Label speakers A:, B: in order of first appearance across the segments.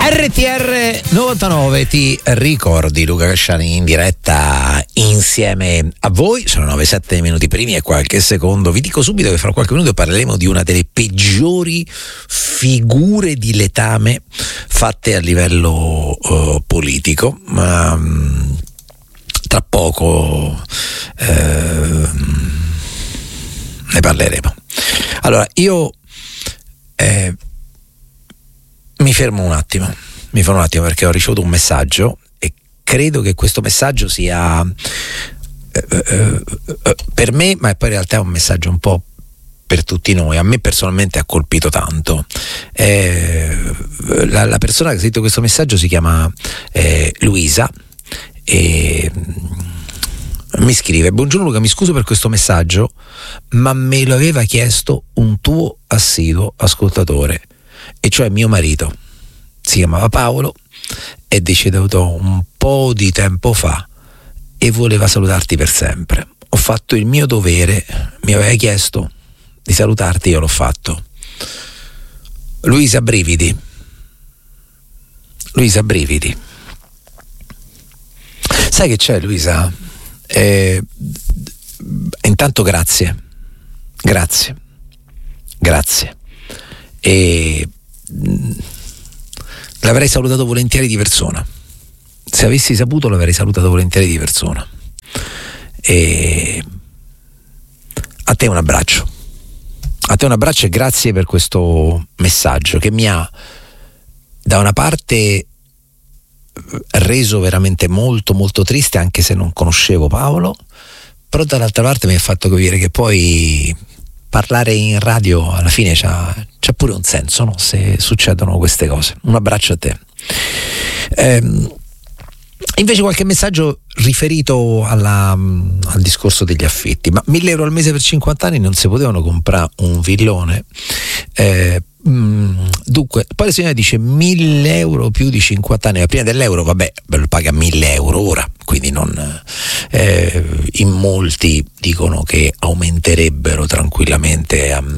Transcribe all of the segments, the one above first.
A: RTR 99, ti ricordi Luca Casciani in diretta insieme a voi. Sono 9-7 minuti primi e qualche secondo. Vi dico subito che fra qualche minuto parleremo di una delle peggiori figure di letame fatte a livello politico, ma tra poco ne parleremo. Allora, io mi fermo un attimo perché ho ricevuto un messaggio e credo che questo messaggio sia per me, ma poi in realtà è un messaggio un po' per tutti noi. A me personalmente ha colpito tanto. La persona che ha scritto questo messaggio si chiama Luisa e mi scrive: buongiorno Luca, mi scuso per questo messaggio, ma me lo aveva chiesto un tuo assiduo ascoltatore, e cioè mio marito. Si chiamava Paolo, è deceduto un po' di tempo fa e voleva salutarti per sempre. Ho fatto il mio dovere, mi aveva chiesto di salutarti, io l'ho fatto. Luisa, brividi. Sai che c'è, Luisa? Intanto grazie. E l'avrei salutato volentieri di persona. Se avessi saputo, l'avrei salutato volentieri di persona. E a te un abbraccio e grazie per questo messaggio che mi ha da una parte reso veramente molto molto triste, anche se non conoscevo Paolo, però dall'altra parte mi ha fatto capire che poi parlare in radio alla fine c'ha pure un senso, no? Se succedono queste cose. Un abbraccio a te. Invece qualche messaggio riferito al discorso degli affitti. Ma 1.000 euro al mese per 50 anni non si potevano comprare un villone? Dunque, poi la signora dice 1.000 euro più di 50 anni, ma prima dell'euro, vabbè, ve lo paga 1.000 euro ora, quindi non in molti dicono che aumenterebbero tranquillamente a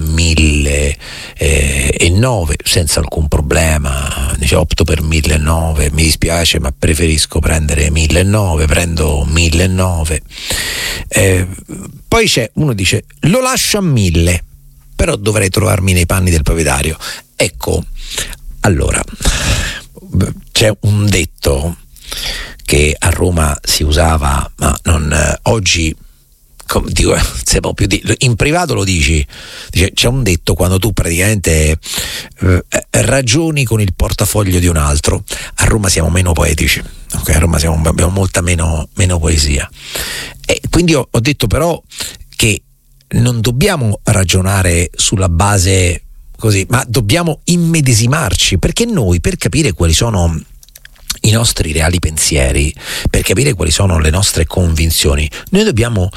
A: 1.009 senza alcun problema. Dice opto per 1.009, mi dispiace ma preferisco prendere 1.009, prendo 1.009. Poi c'è uno dice lo lascio a 1.000, però dovrei trovarmi nei panni del proprietario. Ecco, allora c'è un detto che a Roma si usava, ma non oggi, dico, più in privato lo dici. Dice, c'è un detto quando tu praticamente ragioni con il portafoglio di un altro. A Roma siamo meno poetici, okay? A Roma abbiamo molta meno poesia, e quindi ho detto però che non dobbiamo ragionare sulla base così, ma dobbiamo immedesimarci, perché noi, per capire quali sono i nostri reali pensieri, per capire quali sono le nostre convinzioni, noi dobbiamo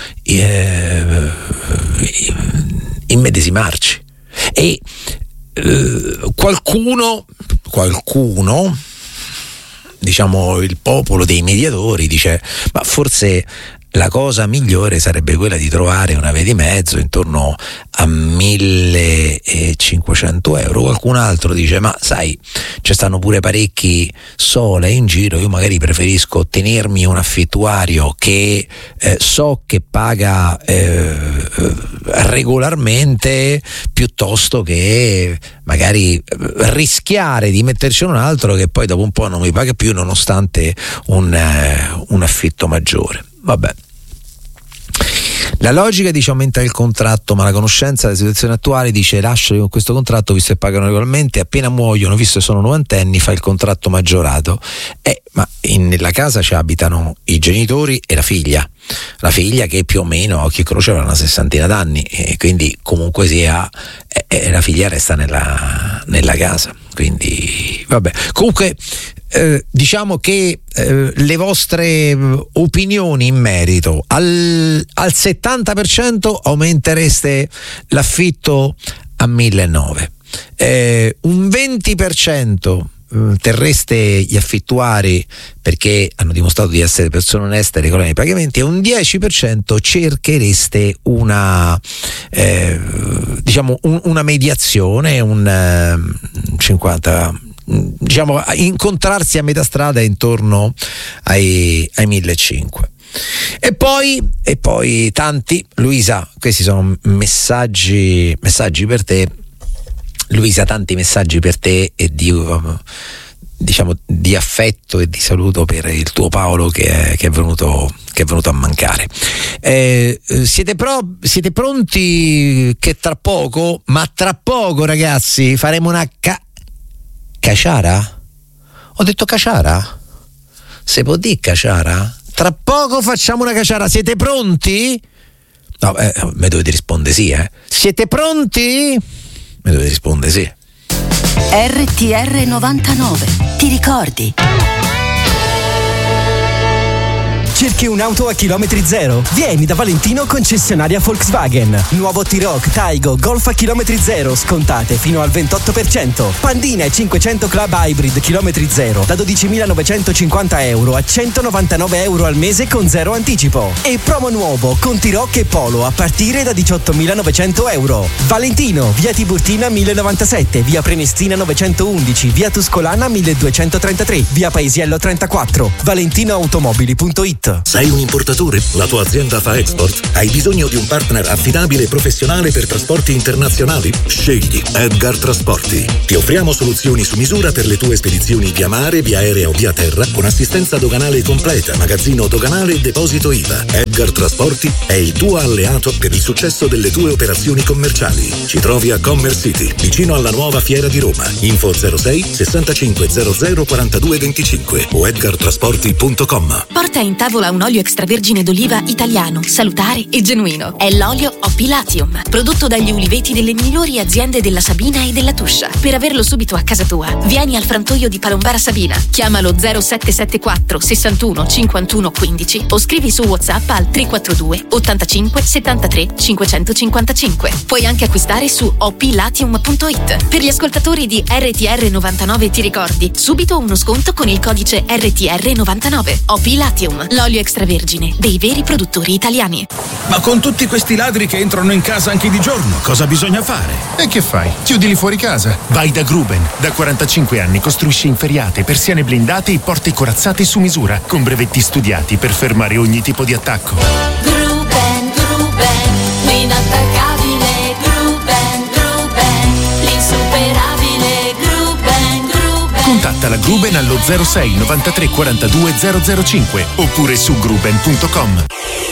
A: immedesimarci. E qualcuno, diciamo il popolo dei mediatori, dice ma forse la cosa migliore sarebbe quella di trovare una via di mezzo intorno a 1.500 euro. Qualcun altro dice ma sai, ci stanno pure parecchi sole in giro, io magari preferisco tenermi un affittuario che so che paga regolarmente, piuttosto che magari rischiare di metterci un altro che poi dopo un po' non mi paga più nonostante un affitto maggiore. Vabbè, la logica dice aumenta il contratto, ma la conoscenza della situazione attuale dice lasciali con questo contratto visto che pagano regolarmente, appena muoiono visto che sono novantenni fai il contratto maggiorato. Ma nella casa ci abitano i genitori e la figlia che più o meno, occhio e croce, avrà una sessantina d'anni, e quindi comunque sia la figlia resta nella casa, quindi vabbè. Comunque diciamo che le vostre opinioni in merito al 70% aumentereste l'affitto a 1.009, un 20% terreste gli affittuari perché hanno dimostrato di essere persone oneste e regolari nei pagamenti, e un 10% cerchereste una mediazione, un 50 diciamo incontrarsi a metà strada intorno ai 1.500. E poi tanti, Luisa, questi sono messaggi per te, Luisa, tanti messaggi per te e diciamo di affetto e di saluto per il tuo Paolo che è venuto a mancare. Siete pronti che tra poco ragazzi faremo una caciara? Ho detto caciara? Se può dire caciara? Tra poco facciamo una caciara, siete pronti? No, mi dovete rispondere sì, Siete pronti? Mi dovete rispondere sì.
B: RTR 99, ti ricordi?
C: Cerchi un'auto a chilometri zero? Vieni da Valentino concessionaria Volkswagen. Nuovo T-Roc, Taigo, Golf a chilometri zero, scontate fino al 28%. Pandina e 500 Club Hybrid chilometri zero da 12.950 euro a 199 euro al mese con zero anticipo. E promo nuovo con T-Roc e Polo a partire da 18.900 euro. Valentino, via Tiburtina 1097, via Prenestina 911, via Tuscolana 1233, via Paesiello 34, valentinoautomobili.it.
D: Sei un importatore? La tua azienda fa export? Hai bisogno di un partner affidabile e professionale per trasporti internazionali? Scegli Edgar Trasporti. Ti offriamo soluzioni su misura per le tue spedizioni via mare, via aerea o via terra, con assistenza doganale completa, magazzino doganale e deposito IVA. Edgar Trasporti è il tuo alleato per il successo delle tue operazioni commerciali. Ci trovi a Commerce City, vicino alla nuova Fiera di Roma. Info 06 65 00 42 25 o edgartrasporti.com.
B: Porta in tavola un olio extravergine d'oliva italiano, salutare e genuino. È l'olio Opilatium, prodotto dagli uliveti delle migliori aziende della Sabina e della Tuscia. Per averlo subito a casa tua, vieni al frantoio di Palombara Sabina. Chiamalo 0774 61 51 15 o scrivi su WhatsApp al 342 85 73 555. Puoi anche acquistare su opilatium.it. Per gli ascoltatori di RTR 99 ti ricordi, subito uno sconto con il codice RTR 99. Opilatium, l'olio extravergine dei veri produttori italiani.
E: Ma con tutti questi ladri che entrano in casa anche di giorno, cosa bisogna fare?
F: E che fai? Chiudili fuori casa.
E: Vai da Gruben. Da 45 anni costruisce inferriate, persiane blindate e porte corazzate su misura, con brevetti studiati per fermare ogni tipo di attacco.
G: Gruben, l'inattaccabile Gruben, l'insuperabile Gruben.
E: Contatta la Gruben allo 06 93 42 005 oppure su gruben.com.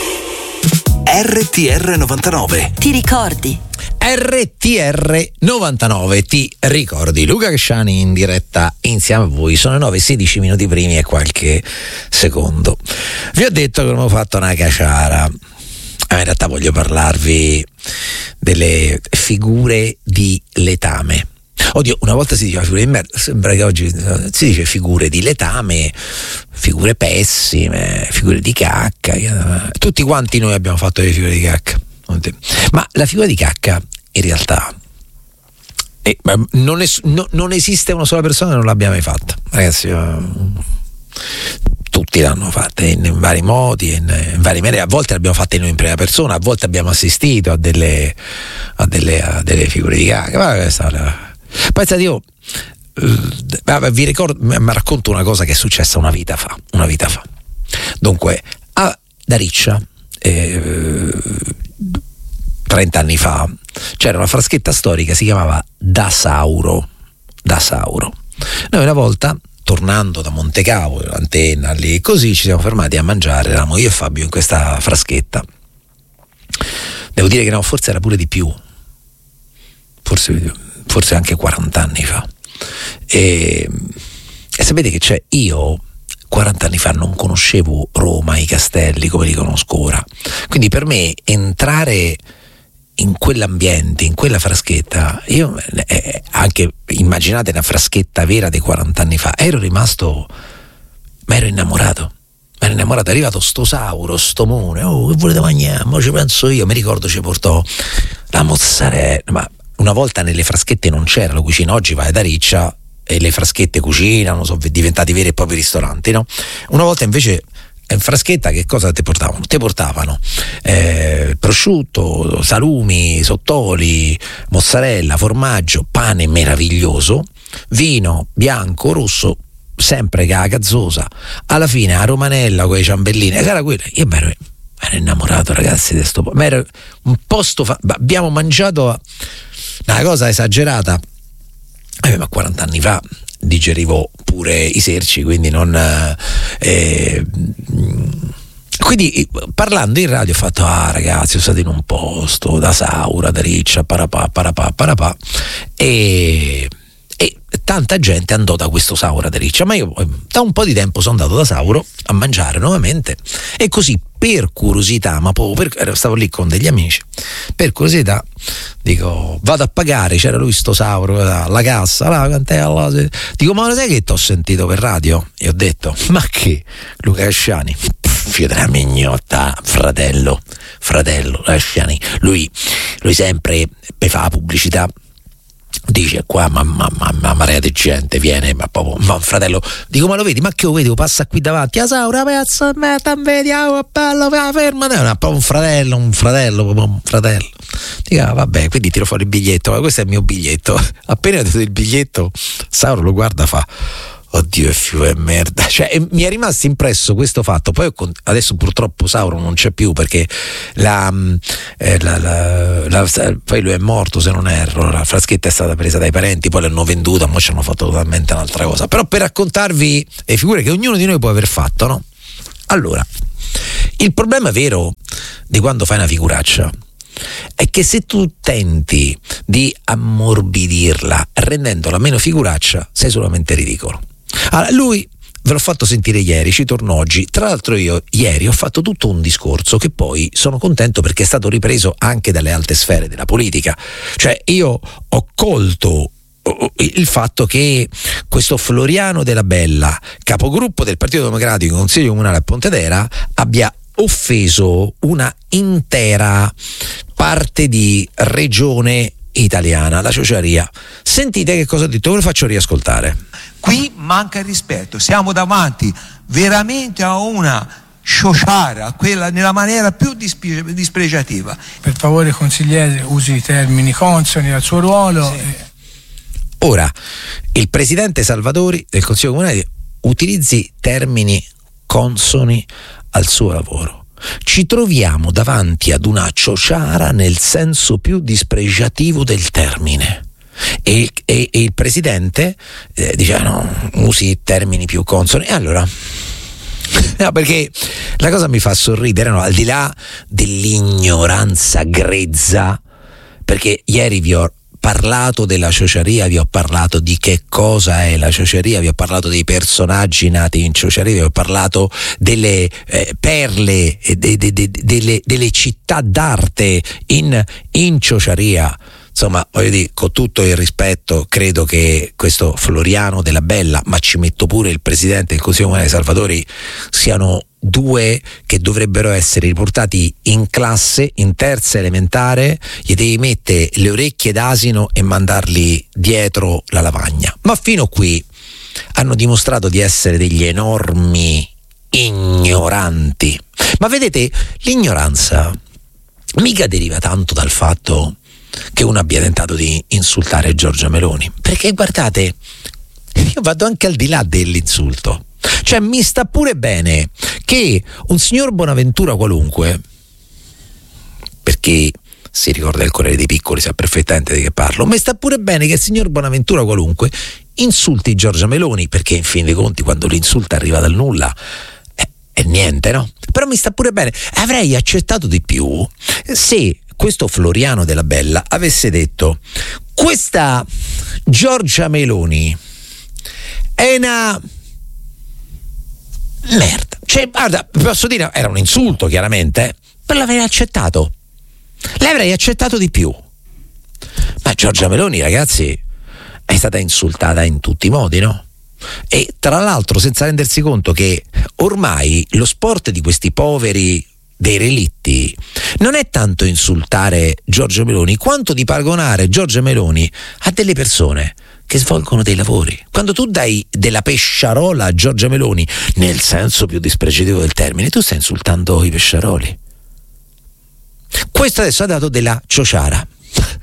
D: RTR 99.
B: Ti ricordi?
A: RTR 99, ti ricordi? Luca Casciani in diretta insieme a voi. Sono 9:16 minuti primi e qualche secondo. Vi ho detto che non ho fatto una caciara. In realtà voglio parlarvi delle figure di letame. Oddio, una volta si diceva figure di merda, sembra che oggi si dice figure di letame, figure pessime, figure di cacca. Tutti quanti noi abbiamo fatto le figure di cacca. Ma la figura di cacca in realtà non esiste una sola persona che non l'abbia mai fatta, ragazzi. Tutti l'hanno fatta in vari modi, in varie maniere. A volte l'abbiamo fatta noi in prima persona, a volte abbiamo assistito a delle figure di cacca. Pensate, io vi ricordo, mi racconto una cosa che è successa una vita fa. Dunque, a Dariccia 30 anni fa c'era una fraschetta storica, si chiamava Da Sauro. Noi una volta, tornando da Montecavo, l'antenna lì, così ci siamo fermati a mangiare, eravamo io e Fabio in questa fraschetta. Devo dire che no, forse era pure di più, forse anche 40 anni fa. E sapete che c'è, io 40 anni fa non conoscevo Roma, i castelli come li conosco ora, quindi per me entrare in quell'ambiente, in quella fraschetta, io anche immaginate una fraschetta vera dei 40 anni fa, ero innamorato. È arrivato sto Sauro, sto Mone, che volete mangiare? Ma ci penso io. Mi ricordo ci portò la mozzarella, ma una volta nelle fraschette non c'era la cucina, oggi vai da Riccia e le fraschette cucinano, sono diventati veri e propri ristoranti, no? Una volta invece in fraschetta che cosa ti portavano? Ti portavano prosciutto, salumi, sottoli, mozzarella, formaggio, pane meraviglioso vino bianco, rosso, sempre che la gazzosa, alla fine a Romanella con i ciambellini, era quello. Io mi ero innamorato, ragazzi, di sto ma era un posto abbiamo mangiato una cosa esagerata, ma 40 anni fa digerivo pure i serci, quindi non quindi parlando in radio ho fatto ragazzi, sono stato in un posto da Saura, da Riccia, parapà e tanta gente andò da questo Saura da Riccia, ma io da un po' di tempo sono andato da Sauro a mangiare nuovamente, e così per curiosità, ma proprio stavo lì con degli amici, per curiosità dico vado a pagare, c'era lui sto Sauro alla cassa, là, dico ma lo sai che t'ho sentito per radio? E ho detto ma che? Luca Asciani, figlio della mignotta, fratello Asciani, lui sempre fa pubblicità, dice qua ma marea di gente viene, ma fratello, dico ma lo vedi, ma che lo vedi, passa qui davanti a Saura, pezzo, vedi, bello, ferma, è proprio un fratello, dico vabbè, quindi tiro fuori il biglietto, ma questo è il mio biglietto. Appena ho detto il biglietto, Saura lo guarda, fa oddio, è figlio è merda, cioè mi è rimasto impresso questo fatto. Poi adesso purtroppo Sauro non c'è più, perché poi lui è morto, se non erro, la fraschetta è stata presa dai parenti, poi l'hanno venduta, ma ci hanno fatto totalmente un'altra cosa. Però per raccontarvi le figure che ognuno di noi può aver fatto, no? Allora, il problema vero di quando fai una figuraccia è che se tu tenti di ammorbidirla rendendola meno figuraccia, sei solamente ridicolo. Allora, lui ve l'ho fatto sentire ieri, ci torno oggi. Tra l'altro io ieri ho fatto tutto un discorso che poi sono contento perché è stato ripreso anche dalle alte sfere della politica. Cioè io ho colto il fatto che questo Floriano Della Bella, capogruppo del Partito Democratico in Consiglio Comunale a Pontedera, abbia offeso una intera parte di regione italiana, la ciociaria. Sentite che cosa ha detto, ve lo faccio riascoltare.
H: Qui manca il rispetto, siamo davanti veramente a una ciociara, quella nella maniera più dispregiativa.
I: Per favore consigliere, usi i termini consoni al suo ruolo.
H: Sì.
A: Ora, il presidente Salvatori del Consiglio Comunale utilizzi termini consoni al suo lavoro. Ci troviamo davanti ad una ciociara nel senso più dispregiativo del termine. E il presidente dice no, usi termini più consoni. E allora no, perché la cosa mi fa sorridere, no? Al di là dell'ignoranza grezza, perché ieri vi ho parlato della ciociaria, vi ho parlato di che cosa è la ciociaria, vi ho parlato dei personaggi nati in ciociaria, vi ho parlato delle perle, delle città d'arte in ciociaria. Insomma, voglio dire, con tutto il rispetto, credo che questo Floriano Della Bella, ma ci metto pure il presidente del Consiglio Comunale Salvatori, siano due che dovrebbero essere riportati in classe, in terza elementare, gli devi mettere le orecchie d'asino e mandarli dietro la lavagna. Ma fino qui hanno dimostrato di essere degli enormi ignoranti. Ma vedete, l'ignoranza mica deriva tanto dal fatto che uno abbia tentato di insultare Giorgia Meloni, perché guardate, io vado anche al di là dell'insulto. Cioè mi sta pure bene che un signor Bonaventura qualunque, perché si ricorda il Corriere dei Piccoli, sa perfettamente di che parlo, mi sta pure bene che il signor Bonaventura qualunque insulti Giorgia Meloni, perché in fin dei conti quando l'insulto arriva dal nulla è niente, no? Però mi sta pure bene. Avrei accettato di più se questo Floriano Della Bella avesse detto: questa Giorgia Meloni è una merda. Cioè, guarda, posso dire, era un insulto chiaramente, però l'avrei accettato. L'avrei accettato di più. Ma Giorgia Meloni, ragazzi, è stata insultata in tutti i modi, no? E tra l'altro senza rendersi conto che ormai lo sport di questi poveri dei relitti non è tanto insultare Giorgia Meloni quanto di paragonare Giorgia Meloni a delle persone che svolgono dei lavori. Quando tu dai della pesciarola a Giorgia Meloni nel senso più dispregiativo del termine, tu stai insultando i pesciaroli. Questo adesso ha dato della ciociara.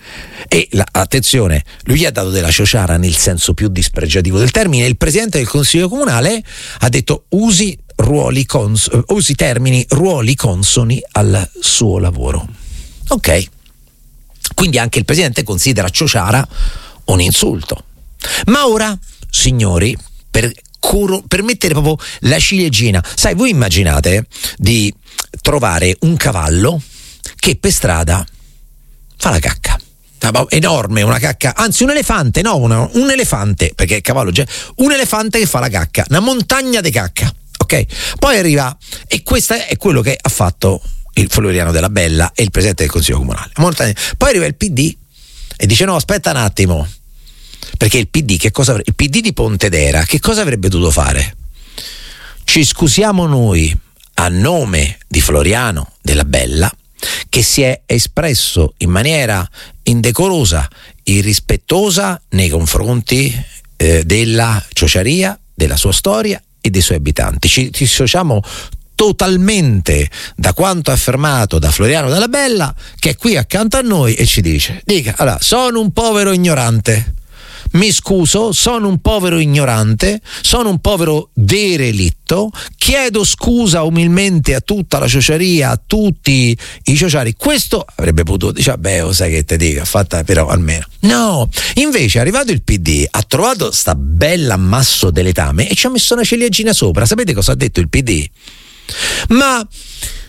A: E attenzione, lui gli ha dato della ciociara nel senso più dispregiativo del termine. Il presidente del consiglio comunale ha detto usi termini, ruoli consoni al suo lavoro. Ok, quindi anche il presidente considera ciociara un insulto. Ma ora, signori, per mettere proprio la ciliegina, sai, voi immaginate di trovare un cavallo che per strada fa la cacca enorme, una cacca, anzi un elefante, un elefante, perché il cavallo c'è, un elefante che fa la cacca, una montagna di cacca, ok? Poi arriva, e questo è quello che ha fatto il Floriano Della Bella e il presidente del consiglio comunale. Poi arriva il PD e dice no, aspetta un attimo, perché il PD il PD di Pontedera che cosa avrebbe dovuto fare? Ci scusiamo noi a nome di Floriano Della Bella, che si è espresso in maniera indecorosa, irrispettosa nei confronti della ciociaria, della sua storia e dei suoi abitanti. Ci dissociamo totalmente da quanto affermato da Floriano Della Bella, che è qui accanto a noi e ci dice: allora, sono un povero ignorante, mi scuso, sono un povero ignorante, sono un povero derelitto, chiedo scusa umilmente a tutta la ciociaria, a tutti i ciociari. Questo avrebbe potuto dire, vabbè, sai che te dica, fatta però almeno. No, invece è arrivato il PD, ha trovato sta bella ammasso delle letame e ci ha messo una ciliegina sopra. Sapete cosa ha detto il PD? Ma